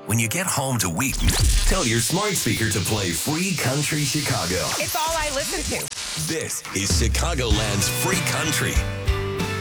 When you get home to Wheaton, tell your smart speaker to play Free Country Chicago. It's all I listen to. This is Chicagoland's Free Country.